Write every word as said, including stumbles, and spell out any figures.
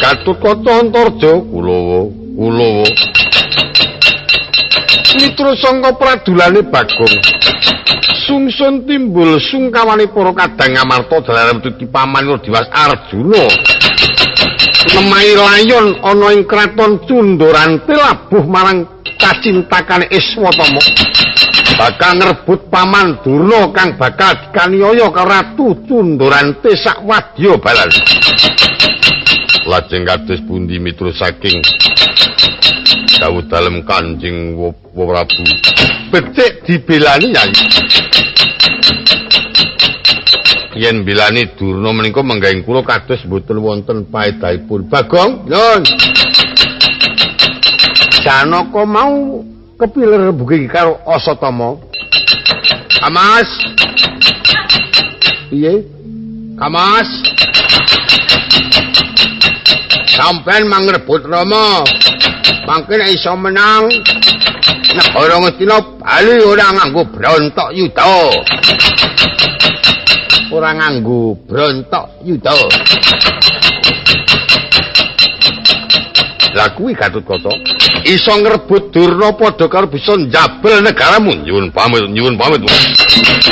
Gatotkaca Antarja Kulawa Kulawa Mitra sangka pradulane Bagong sungsun timbul sungkawane para kadang Amarta dalam tuti paman Diwas Arjuna nemahi layon ana ing kraton Cundorante labuh marang kacintakane Iswatama bakal ngrebut paman Durna kang bakal dikaniaya karo Ratu Cundorante sak wadya balan. Lajeng kados pundi mitra saking dawuh dalem Kanjeng Prabu becik dibelani Yai. Yen bilani Durna menika manggahing kula kados mboten wonten paedahipun. Bagong, nyun. Janaka mau kepiler rembuge karo Asatama. Kamas. Piye? Kamas. Sampeyan mangrebut Rama. Mangke nek iso menang negara Ngastina bali ora nganggo brontok yuda. Ora nganggo brontok yuda. Lah kuwi Gatotkaca iso ngrebut Durna padha karo bisa njabel negaramu. Nyuwun pamit, nyuwun pamit.